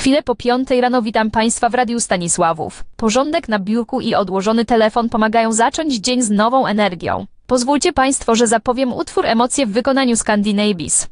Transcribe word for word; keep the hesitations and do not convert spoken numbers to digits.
Chwilę po piątej rano witam Państwa w Radiu Stanisławów. Porządek na biurku i odłożony telefon pomagają zacząć dzień z nową energią. Pozwólcie Państwo, że zapowiem utwór Emocje w wykonaniu Scandinavies.